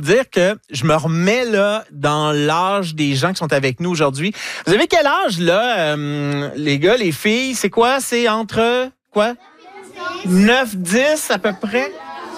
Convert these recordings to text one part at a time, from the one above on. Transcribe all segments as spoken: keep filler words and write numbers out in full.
dire que je me remets là dans l'âge des gens qui sont avec nous aujourd'hui. Vous avez quel âge, là, euh, les gars, les filles? C'est quoi? C'est entre, quoi? neuf dix à peu près?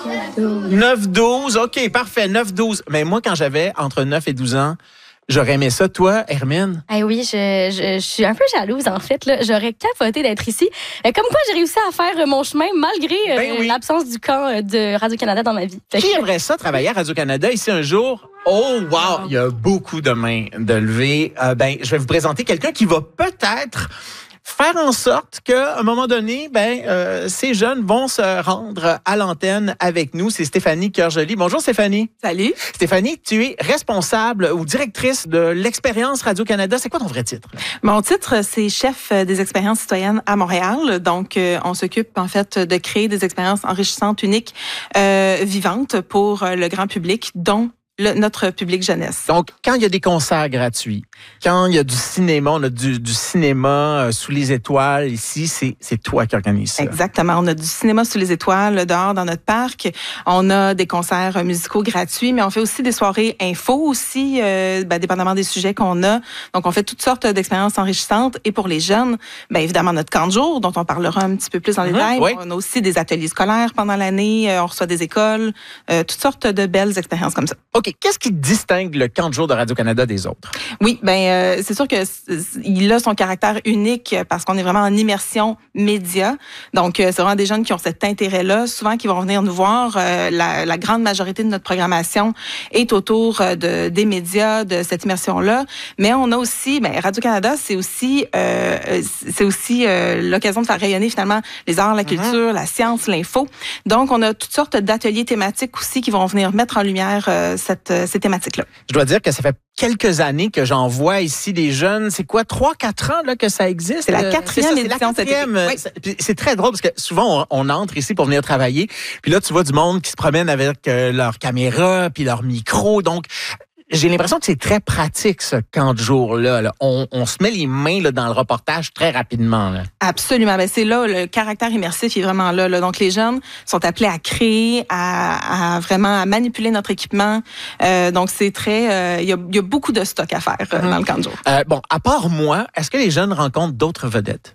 neuf douze, OK, parfait, neuf douze. Mais moi, quand j'avais entre neuf et douze ans, j'aurais aimé ça. Toi, Hermine? Eh oui, je, je, je suis un peu jalouse, en fait. Là. J'aurais capoté d'être ici. Euh, comme quoi, j'ai réussi à faire mon chemin malgré euh, Ben oui. l'absence du camp de Radio-Canada dans ma vie. Fait Qui que- aimerait ça travailler à Radio-Canada ici un jour? Oh, wow! Il y a beaucoup de mains de lever. Euh, ben, je vais vous présenter quelqu'un qui va peut-être faire en sorte qu'à un moment donné, ben, euh, ces jeunes vont se rendre à l'antenne avec nous. C'est Stéphanie Cœur-Joly. Bonjour, Stéphanie. Salut. Stéphanie, tu es responsable ou directrice de l'expérience Radio-Canada. C'est quoi ton vrai titre? Mon titre, c'est chef des expériences citoyennes à Montréal. Donc, euh, on s'occupe en fait de créer des expériences enrichissantes, uniques, euh, vivantes pour le grand public, dont le, notre public jeunesse. Donc, quand il y a des concerts gratuits, quand il y a du cinéma, on a du, du cinéma euh, sous les étoiles ici, c'est, c'est toi qui organise ça. Exactement. On a du cinéma sous les étoiles dehors dans notre parc. On a des concerts musicaux gratuits, mais on fait aussi des soirées info aussi, euh, ben, dépendamment des sujets qu'on a. Donc, on fait toutes sortes d'expériences enrichissantes. Et pour les jeunes, ben, évidemment, notre camp de jour, dont on parlera un petit peu plus dans les détails. Mmh, oui. On a aussi des ateliers scolaires pendant l'année. On reçoit des écoles. Euh, toutes sortes de belles expériences comme ça. OK. Qu'est-ce qui distingue le camp de jour de Radio-Canada des autres? Oui, ben euh, c'est sûr que il a son caractère unique parce qu'on est vraiment en immersion média. Donc, euh, c'est vraiment des jeunes qui ont cet intérêt-là, souvent qui vont venir nous voir. Euh, la, la grande majorité de notre programmation est autour de, des médias, de cette immersion-là. Mais on a aussi, ben, Radio-Canada, c'est aussi, euh, c'est aussi euh, l'occasion de faire rayonner finalement les arts, la culture, mm-hmm. la science, l'info. Donc, on a toutes sortes d'ateliers thématiques aussi qui vont venir mettre en lumière euh, cette, ces thématiques-là. Je dois dire que ça fait quelques années que j'en vois ici des jeunes. C'est quoi, trois, quatre ans là, que ça existe? C'est la quatrième c'est ça, édition c'est la quatrième. cette année. C'est, c'est très drôle parce que souvent, on, on entre ici pour venir travailler. Puis là, tu vois du monde qui se promène avec euh, leur caméra puis leur micro. Donc, j'ai l'impression que c'est très pratique, ce camp de jour-là. Là. On, on se met les mains là, dans le reportage très rapidement. Là. Absolument. Ben, c'est là, le caractère immersif est vraiment là, là. Donc, les jeunes sont appelés à créer, à, à vraiment à manipuler notre équipement. Euh, donc, c'est très... Euh, il y, a, il y a beaucoup de stock à faire euh, mmh. dans le camp de jour. Euh, bon, à part moi, est-ce que les jeunes rencontrent d'autres vedettes?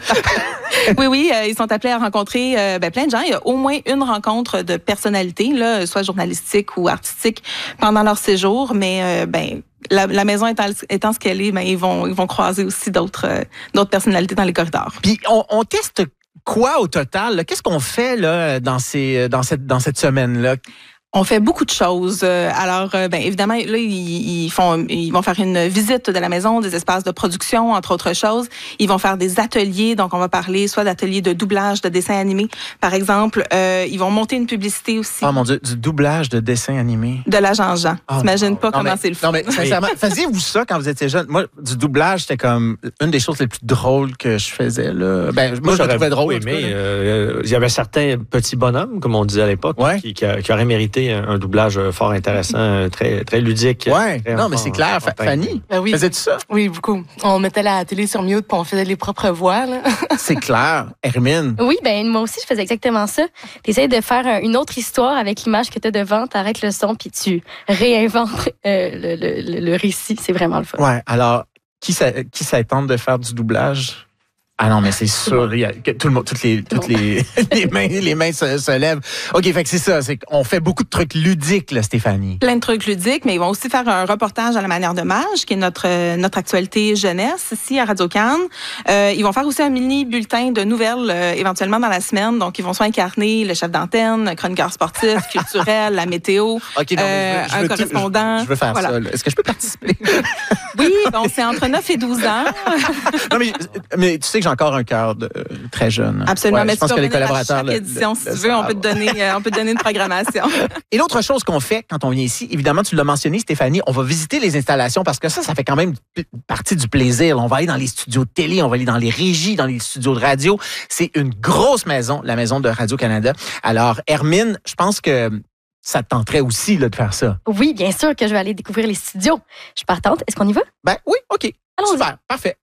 oui, oui, euh, ils sont appelés à rencontrer euh, ben, plein de gens. Il y a au moins une rencontre de personnalité, là, soit journalistique ou artistique, pendant leur séjour. Mais euh, ben, la, la maison étant, étant ce qu'elle est, ben, ils vont ils vont croiser aussi d'autres euh, d'autres personnalités dans les corridors. Puis on, on teste quoi au total? Là? Qu'est-ce qu'on fait là dans ces dans cette dans cette semaine-là? On fait beaucoup de choses. Alors, ben évidemment, là, ils, ils font, ils vont faire une visite de la maison, des espaces de production, entre autres choses. Ils vont faire des ateliers. Donc, on va parler soit d'ateliers de doublage de dessins animés, par exemple. Euh, ils vont monter une publicité aussi. Oh mon Dieu, du doublage de dessins animés. De l'agent Jean. Oh, T'imagines non, pas non, comment mais, c'est le fun. Non, mais sincèrement, faisiez-vous ça quand vous étiez jeune? Moi, du doublage, c'était comme une des choses les plus drôles que je faisais. Là. Ben, moi, moi, je le trouvais drôle. Oui, mais euh, il y avait certains petits bonhommes, comme on disait à l'époque, ouais. qui, qui, qui auraient mérité un, un doublage fort intéressant, très, très ludique. Ouais, très non, enfant, mais c'est clair. enfant, Fanny, ben oui. faisais-tu ça? Oui, beaucoup. On mettait la télé sur mute puis on faisait les propres voix. Là. C'est clair. Hermine? Oui, ben moi aussi, je faisais exactement ça. Tu essaies de faire une autre histoire avec l'image que tu as devant, tu arrêtes le son puis tu réinventes euh, le, le, le récit. C'est vraiment le fun. Ouais, alors, qui ça, qui ça tente de faire du doublage? Ah non, mais c'est sûr, il y a, que tout le monde, toutes les, toutes les, les mains, les mains se, se lèvent. OK, fait que c'est ça, c'est qu'on fait beaucoup de trucs ludiques, là, Stéphanie. Plein de trucs ludiques, mais ils vont aussi faire un reportage à la manière de Mage, qui est notre, notre actualité jeunesse ici à Radio-Can. Euh, ils vont faire aussi un mini bulletin de nouvelles, euh, éventuellement dans la semaine. Donc, ils vont soit incarner le chef d'antenne, chroniqueur sportif, culturel, la météo, OK, non, euh, je veux, je un veux correspondant. Tout, je, je veux faire voilà. ça, là. Est-ce que je peux participer? Oui, bon, c'est entre neuf et douze ans. Non, mais, mais tu sais que j'ai encore un cœur de euh, très jeune. Absolument. Ouais, mais je pense que les collaborateurs. Chaque édition, le, si tu veux, on peut te donner, euh, on peut te donner une programmation. Et l'autre chose qu'on fait quand on vient ici, évidemment, tu l'as mentionné, Stéphanie, on va visiter les installations parce que ça, ça fait quand même partie du plaisir. On va aller dans les studios de télé, on va aller dans les régies, dans les studios de radio. C'est une grosse maison, la maison de Radio-Canada. Alors, Hermine, je pense que ça te tenterait aussi là, de faire ça. Oui, bien sûr que je vais aller découvrir les studios. Je suis partante. Est-ce qu'on y va? Ben oui, OK. Allons-y. Super, parfait.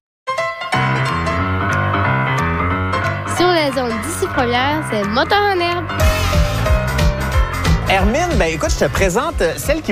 Sur la zone d'ici première, c'est Moteur en herbe. Hermine, ben écoute, je te présente celle qui